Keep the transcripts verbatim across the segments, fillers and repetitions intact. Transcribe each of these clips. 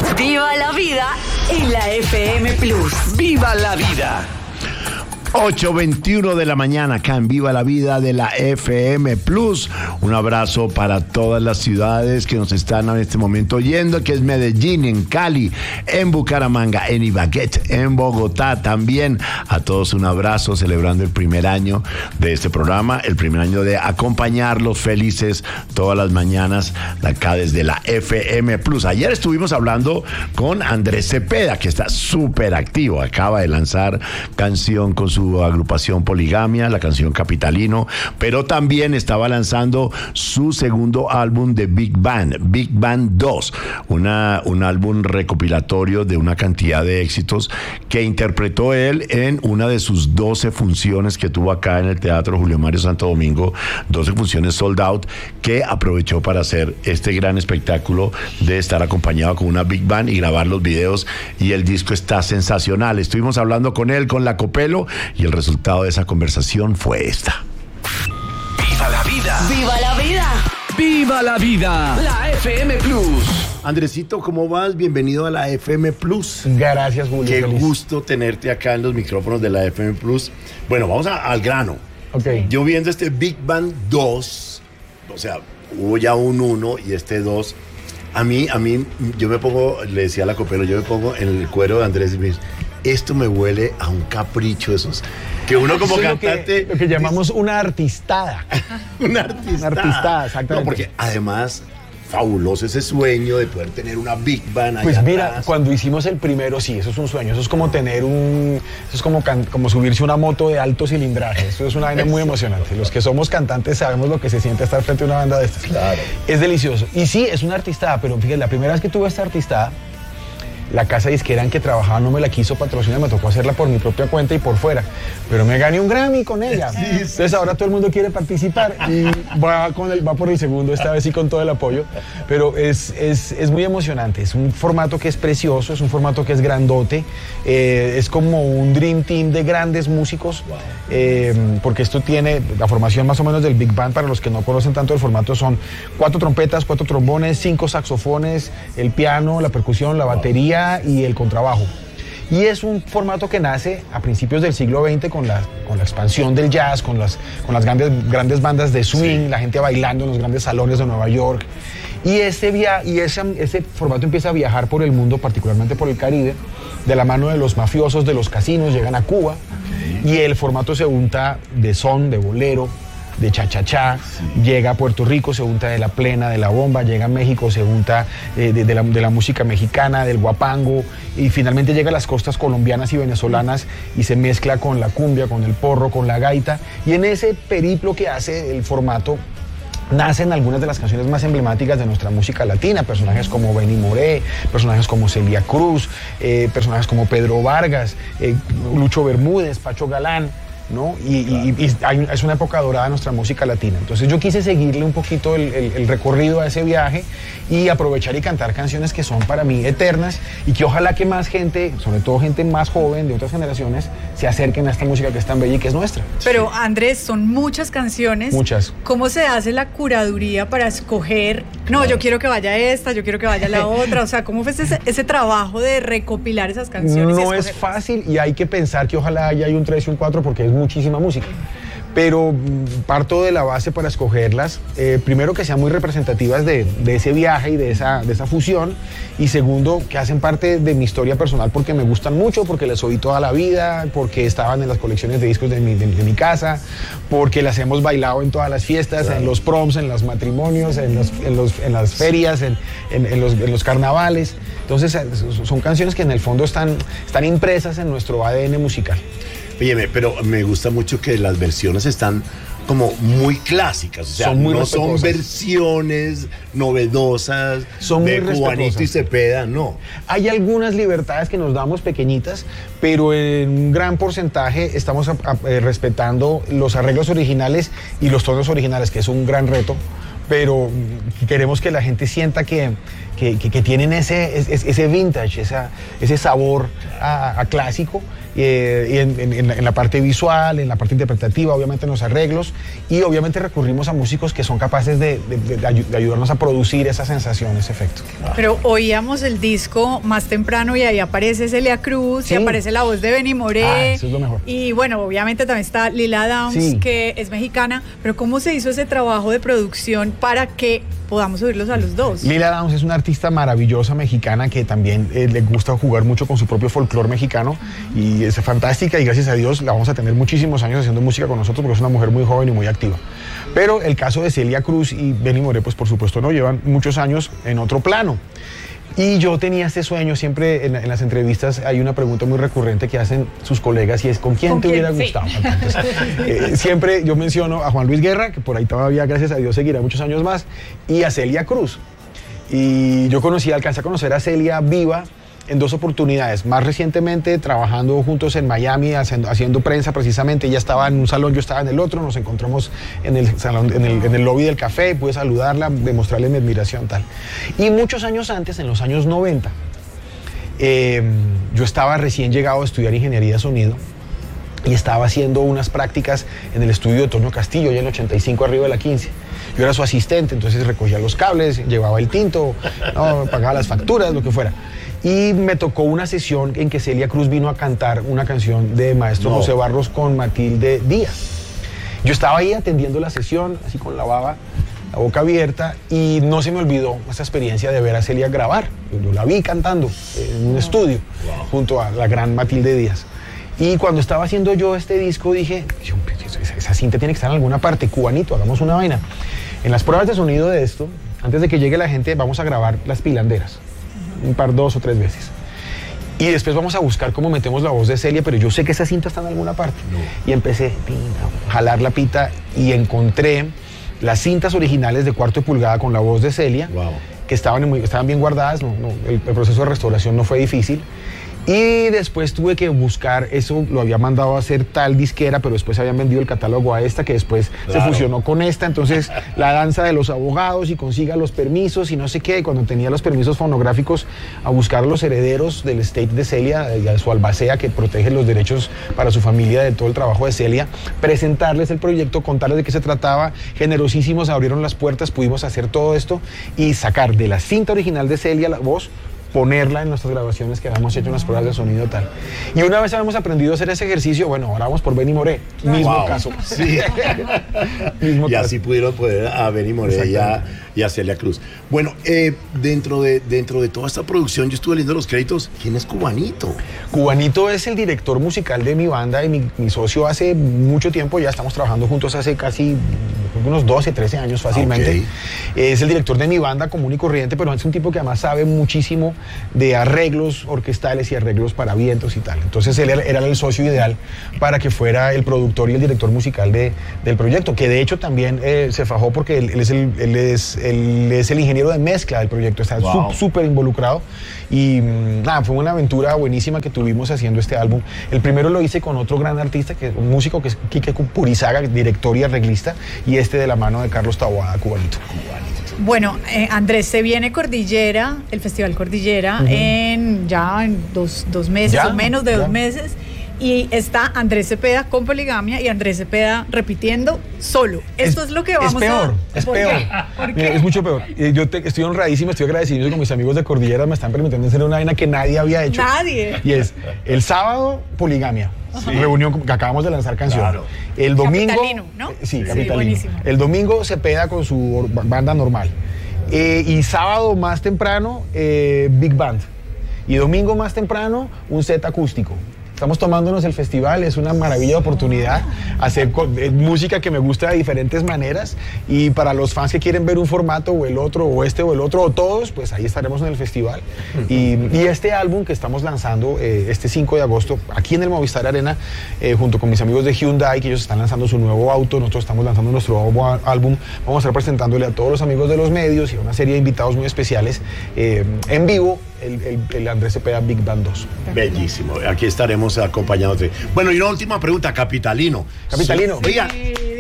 Viva la vida en la F M Plus. ¡Viva la vida! ocho veintiuno de la mañana, acá en Viva la Vida de la F M Plus. Un abrazo para todas las ciudades que nos están en este momento oyendo, que es Medellín, en Cali, en Bucaramanga, en Ibagué, en Bogotá. También a todos un abrazo, celebrando el primer año de este programa, el primer año de acompañarlos felices todas las mañanas acá desde la F M Plus. Ayer estuvimos hablando con Andrés Cepeda, que está súper activo. Acaba de lanzar canción con su agrupación Poligamia, la canción Capitalino, pero también estaba lanzando su segundo álbum de Big Band, Big Band dos, una, un álbum recopilatorio de una cantidad de éxitos que interpretó él en una de sus doce funciones que tuvo acá en el Teatro Julio Mario Santo Domingo, doce funciones sold out, que aprovechó para hacer este gran espectáculo de estar acompañado con una Big Band y grabar los videos, y el disco está sensacional. Estuvimos hablando con él, con La Copelo, y el resultado de esa conversación fue esta. ¡Viva la vida! ¡Viva la vida! ¡Viva la vida! La F M Plus. Andresito, ¿cómo vas? Bienvenido a la F M Plus. Gracias, Julio. Qué feliz. gusto tenerte acá en los micrófonos de la F M Plus. Bueno, vamos a, al grano. Ok. Yo viendo este Big Band dos, o sea, hubo ya un uno y este dos. A mí, a mí, yo me pongo, le decía a La Copelo, yo me pongo en el cuero de Andrés y me dice, esto me huele a un capricho esos, que uno como Eso es cantante... Lo que, lo que llamamos una artistada. una artistada. Una artistada, exactamente. No, porque además, fabuloso ese sueño de poder tener una Big Band allá Pues mira, atrás. cuando hicimos el primero, sí, eso es un sueño. Eso es como tener un... Eso es como, can, como subirse a una moto de alto cilindraje. Eso es una vaina muy emocionante. Los que somos cantantes sabemos lo que se siente estar frente a una banda de estas. Claro. Es delicioso. Y sí, es una artistada, pero fíjate, la primera vez que tuve esta artistada, la casa disquera en que trabajaba no me la quiso patrocinar, me tocó hacerla por mi propia cuenta y por fuera. Pero me gané un Grammy con ella. Sí, sí. Entonces ahora todo el mundo quiere participar y va, con el, va por el segundo, esta vez sí con todo el apoyo. Pero es, es, es muy emocionante, es un formato que es precioso, es un formato que es grandote, eh, es como un dream team de grandes músicos, wow. eh, porque esto tiene la formación más o menos del Big Band. Para los que no conocen tanto el formato, son cuatro trompetas, cuatro trombones, cinco saxofones, el piano, la percusión, la batería, wow, y el contrabajo. Y es un formato que nace a principios del siglo veinte con la, con la expansión del jazz, con las, con las grandes, grandes bandas de swing, sí, la gente bailando en los grandes salones de Nueva York. Y, ese, via y ese, ese formato empieza a viajar por el mundo, particularmente por el Caribe, de la mano de los mafiosos, de los casinos, llegan a Cuba, okay, y el formato se unta de son, de bolero, de cha-cha-cha, sí, llega a Puerto Rico, se unta de la plena, de la bomba, llega a México, se unta eh, de, de, la, de la música mexicana, del guapango, y finalmente llega a las costas colombianas y venezolanas y se mezcla con la cumbia, con el porro, con la gaita, y en ese periplo que hace el formato nacen algunas de las canciones más emblemáticas de nuestra música latina, personajes como Benny Moré, personajes como Celia Cruz, eh, personajes como Pedro Vargas, eh, Lucho Bermúdez, Pacho Galán, ¿no? Y, claro, y, y hay, es una época dorada de nuestra música latina. Entonces yo quise seguirle un poquito el, el, el recorrido a ese viaje y aprovechar y cantar canciones que son para mí eternas y que ojalá que más gente, sobre todo gente más joven de otras generaciones, se acerquen a esta música que es tan bella y que es nuestra. Pero Andrés, son muchas canciones. Muchas. ¿Cómo se hace la curaduría para escoger? No, claro, yo quiero que vaya esta, yo quiero que vaya la otra. O sea, ¿cómo fue ese, ese trabajo de recopilar esas canciones? No es fácil y hay que pensar que ojalá haya un tres y un cuatro porque es muchísima música, pero parto de la base para escogerlas, eh, primero que sean muy representativas de, de ese viaje y de esa, de esa fusión, y segundo que hacen parte de mi historia personal porque me gustan mucho, porque las oí toda la vida, porque estaban en las colecciones de discos de mi, de, de mi casa, porque las hemos bailado en todas las fiestas, claro, en los proms, en los matrimonios, en, los, en, los, en las ferias, en, en, en, los, en los carnavales. Entonces son canciones que en el fondo están, están impresas en nuestro A D N musical. Óyeme, pero me gusta mucho que las versiones están como muy clásicas, o sea, son muy no son versiones novedosas son de muy Juanito y Cepeda, no. Hay algunas libertades que nos damos pequeñitas, pero en un gran porcentaje estamos a, a, eh, respetando los arreglos originales y los tonos originales, que es un gran reto, pero queremos que la gente sienta que, que, que, que tienen ese, ese, ese vintage, esa, ese sabor a, a clásico, eh, y en, en, en la parte visual, en la parte interpretativa, obviamente en los arreglos, y obviamente recurrimos a músicos que son capaces de, de, de, de ayudarnos a producir esa sensación, ese efecto. Pero oíamos el disco más temprano y ahí aparece Celia Cruz, Sí. y aparece la voz de Benny Moré. Ah, eso es lo mejor. Y bueno, obviamente también está Lila Downs, Sí. que es mexicana, pero ¿cómo se hizo ese trabajo de producción para que podamos oírlos a los dos? Lila Downs es una artista maravillosa mexicana que también eh, le gusta jugar mucho con su propio folclore mexicano, y es fantástica, y gracias a Dios la vamos a tener muchísimos años haciendo música con nosotros porque es una mujer muy joven y muy activa. Pero el caso de Celia Cruz y Benny Moré, pues por supuesto no, llevan muchos años en otro plano. Y yo tenía este sueño, siempre en, en las entrevistas hay una pregunta muy recurrente que hacen sus colegas y es ¿con quién ¿Con te quién? hubiera Sí. gustado? Entonces, eh, siempre yo menciono a Juan Luis Guerra, que por ahí todavía, gracias a Dios, seguirá muchos años más, y a Celia Cruz. Y yo conocí, alcancé a conocer a Celia viva en dos oportunidades. Más recientemente, trabajando juntos en Miami, haciendo, haciendo prensa precisamente. Ella estaba en un salón, yo estaba en el otro. Nos encontramos en el, salón, en el, en el lobby del café. Pude saludarla, demostrarle mi admiración, tal. Y muchos años antes, en los años noventa, eh, yo estaba recién llegado a estudiar ingeniería de sonido y estaba haciendo unas prácticas en el estudio de Toño Castillo, allá en el ochenta y cinco, arriba de la quince. Yo era su asistente, entonces recogía los cables, llevaba el tinto, no, pagaba las facturas, lo que fuera. Y me tocó una sesión en que Celia Cruz vino a cantar una canción de Maestro No. José Barros con Matilde Díaz. Yo estaba ahí atendiendo la sesión, así con la baba, la boca abierta, y no se me olvidó esa experiencia de ver a Celia grabar. Yo, yo la vi cantando en un estudio, wow, junto a la gran Matilde Díaz. Y cuando estaba haciendo yo este disco dije, esa, esa cinta tiene que estar en alguna parte, cubanito, hagamos una vaina. En las pruebas de sonido de esto, antes de que llegue la gente, vamos a grabar las pilanderas, un par, dos o tres veces. Y después vamos a buscar cómo metemos la voz de Celia, pero yo sé que esa cinta está en alguna parte. No. Y empecé a jalar la pita y encontré las cintas originales de cuarto de pulgada con la voz de Celia, wow, que estaban, muy, estaban bien guardadas, no, no, el, el proceso de restauración no fue difícil. Y después tuve que buscar, eso lo había mandado a hacer tal disquera, pero después habían vendido el catálogo a esta, que después claro, se fusionó con esta, entonces la danza de los abogados y consiga los permisos y no sé qué, y cuando tenía los permisos fonográficos a buscar a los herederos del estate de Celia, de su albacea que protege los derechos para su familia de todo el trabajo de Celia, presentarles el proyecto, contarles de qué se trataba, generosísimos abrieron las puertas, pudimos hacer todo esto y sacar de la cinta original de Celia la voz, ponerla en nuestras grabaciones que habíamos hecho en las pruebas de sonido tal. Y una vez habíamos aprendido a hacer ese ejercicio, bueno, ahora vamos por Benny Moré, mismo wow, caso. Sí. mismo y caso. Así pudieron poder a Benny Moré y a, y a Celia Cruz. Bueno, eh, dentro, de, dentro de toda esta producción, yo estuve leyendo los créditos. ¿Quién es Cubanito? Cubanito es el director musical de mi banda y mi, mi socio hace mucho tiempo, ya estamos trabajando juntos hace casi unos doce, trece años fácilmente. Okay. Es el director de mi banda común y corriente, pero es un tipo que además sabe muchísimo de arreglos orquestales y arreglos para vientos y tal. Entonces él era el socio ideal para que fuera el productor y el director musical de, del proyecto, que de hecho también eh, se fajó porque él, él, es el, él, es, él es el ingeniero de mezcla del proyecto, está súper wow, involucrado y nada, fue una aventura buenísima que tuvimos haciendo este álbum. El primero lo hice con otro gran artista, que un músico que es Quique Purizaga, director y arreglista, y este de la mano de Carlos Taboada, Cubanito. Bueno, eh, Andrés, se viene Cordillera, el Festival Cordillera, uh-huh, en ya en dos, dos meses ¿Ya? o menos de ¿Ya? dos meses. Y está Andrés Cepeda con Poligamia y Andrés Cepeda repitiendo solo. Esto es, es lo que vamos a... Es peor, a... es peor. ¿Por qué? Es mucho peor. Yo te, estoy honradísimo, estoy agradecido con mis amigos de Cordillera, me están permitiendo hacer una vaina que nadie había hecho. Nadie. Y es el sábado, Poligamia. Sí. Reunión que acabamos de lanzar canción. Claro. El domingo... Capitalino, ¿no? Sí, sí, Capitalino. Buenísimo. El domingo Cepeda con su banda normal. Eh, y sábado más temprano, eh, Big Band. Y domingo más temprano, un set acústico. Estamos tomándonos el festival, es una maravilla de oportunidad, hacer eh, música que me gusta de diferentes maneras, y para los fans que quieren ver un formato o el otro, o este o el otro, o todos, pues ahí estaremos en el festival. Y, y este álbum que estamos lanzando eh, este cinco de agosto, aquí en el Movistar Arena, eh, junto con mis amigos de Hyundai, que ellos están lanzando su nuevo auto, nosotros estamos lanzando nuestro nuevo álbum, vamos a estar presentándole a todos los amigos de los medios y a una serie de invitados muy especiales eh, en vivo, el, el, el Andrés Cepeda Big Band dos. Bellísimo, aquí estaremos acompañándote. Bueno, y una última pregunta, Capitalino. Capitalino. Oiga,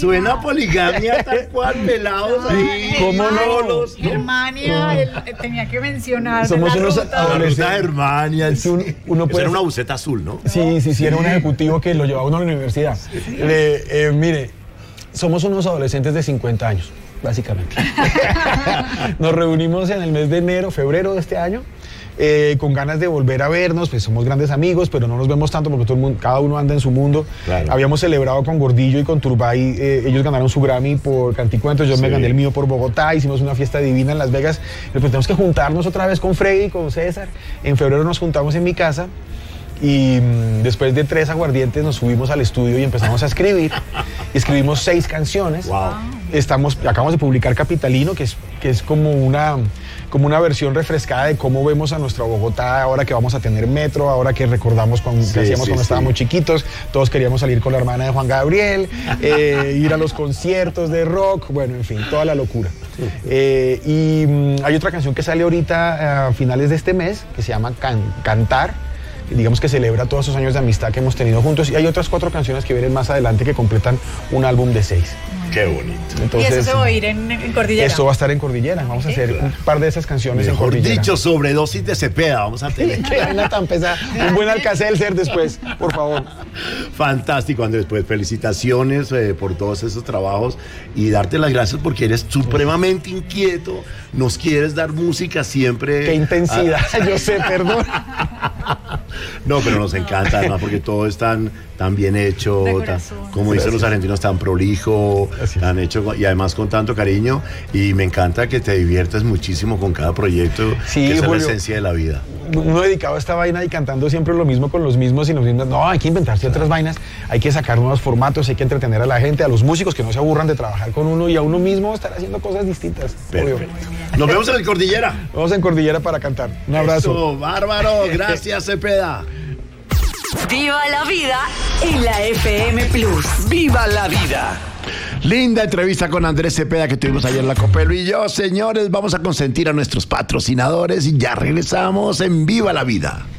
Suena poligamia tal cual, pelados ahí. ¿Cómo no? Los, Germania, él, eh, tenía que mencionar. Somos la unos ruta. La adolescentes. ruta de Germania. Es un- uno Eso puede- era una buceta azul, ¿no? Sí, sí, sí, era un ejecutivo que lo llevaba uno a la universidad. Le- eh, mire, somos unos adolescentes de cincuenta años, básicamente. Nos reunimos en el mes de enero, febrero de este año, eh, con ganas de volver a vernos, pues somos grandes amigos, pero no nos vemos tanto porque todo el mundo, cada uno anda en su mundo. Claro. Habíamos celebrado con Gordillo y con Turbay, eh, ellos ganaron su Grammy por Canticuentos, yo me Sí. gané el mío por Bogotá, hicimos una fiesta divina en Las Vegas, y pues tenemos que juntarnos otra vez con Freddy, con César. En febrero nos juntamos en mi casa. Y mm, después de tres aguardientes nos subimos al estudio y empezamos a escribir. Y escribimos seis canciones. Wow. Estamos, acabamos de publicar Capitalino, que es, que es como, una, como una versión refrescada de cómo vemos a nuestra Bogotá ahora que vamos a tener metro, ahora que recordamos cuando, Sí, que hacíamos sí, cuando sí. estábamos chiquitos. Todos queríamos salir con la hermana de Juan Gabriel, eh, ir a los conciertos de rock, bueno, en fin, toda la locura. Eh, y mm, hay otra canción que sale ahorita a finales de este mes, que se llama Can- Cantar. Digamos que celebra todos esos años de amistad que hemos tenido juntos, y hay otras cuatro canciones que vienen más adelante que completan un álbum de seis. Qué bonito. Y eso se va a oír en, en Cordillera. Eso va a estar en Cordillera. Vamos a hacer un par de esas canciones en Mejor Cordillera. dicho, sobredosis de Cepeda vamos a tener. Qué vaina tan pesada. Un buen Alka-Seltzer después, por favor. Fantástico, Andrés. Pues felicitaciones eh, por todos esos trabajos y darte las gracias porque eres supremamente inquieto. Nos quieres dar música siempre. Qué intensidad. Yo sé, perdón. No, pero nos encanta además porque todo es tan, tan bien hecho, De tan- corazón. como dicen los argentinos, tan prolijo, Gracias. tan hecho con- y además con tanto cariño. Y me encanta que te diviertas muchísimo con cada proyecto, Sí, que esa es la Julio. esencia de la vida. Uno dedicado a esta vaina y cantando siempre lo mismo con los mismos y los mismos. No, hay que inventarse otras vainas, hay que sacar nuevos formatos, hay que entretener a la gente, a los músicos que no se aburran de trabajar con uno y a uno mismo estar haciendo cosas distintas. Obvio. Perfecto. Nos vemos en el Cordillera. Vamos en Cordillera para cantar. Un abrazo. Eso, bárbaro. Gracias, Cepeda. Viva la vida en la F M Plus. ¡Viva la vida! Linda entrevista con Andrés Cepeda que tuvimos ayer en la Copelo y yo, señores, vamos a consentir a nuestros patrocinadores y ya regresamos en Viva la Vida.